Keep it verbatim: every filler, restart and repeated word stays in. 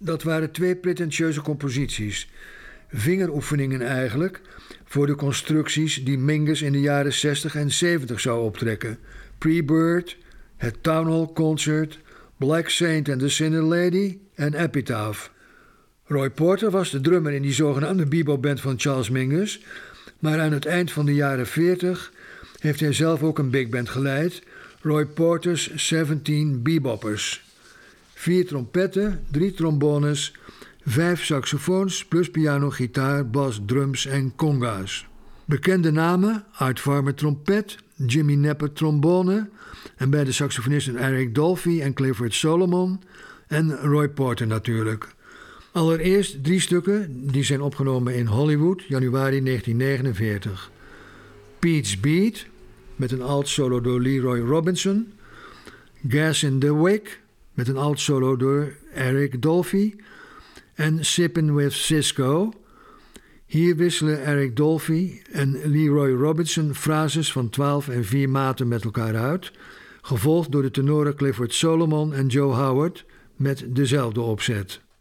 Dat waren twee pretentieuze composities. Vingeroefeningen eigenlijk voor de constructies die Mingus in de jaren zestig en zeventig zou optrekken. Pre-Bird, het Town Hall Concert, Black Saint and the Sinner Lady en Epitaph. Roy Porter was de drummer in die zogenaamde bebopband van Charles Mingus, maar aan het eind van de jaren veertig heeft hij zelf ook een big band geleid, Roy Porter's zeventien Beboppers. Vier trompetten, drie trombones, vijf saxofoons plus piano, gitaar, bas, drums en conga's. Bekende namen: Art Farmer trompet, Jimmy Napper trombone en bij de saxofonisten Eric Dolphy en Clifford Solomon en Roy Porter natuurlijk. Allereerst drie stukken die zijn opgenomen in Hollywood, januari negentien negenenveertig. Pete's Beat met een alt solo door Leroy Robinson, Gas in the Wick met een alt solo door Eric Dolphy en Sippin' with Cisco. Hier wisselen Eric Dolphy en Leroy Robinson frases van twaalf en vier maten met elkaar uit, gevolgd door de tenoren Clifford Solomon en Joe Howard met dezelfde opzet.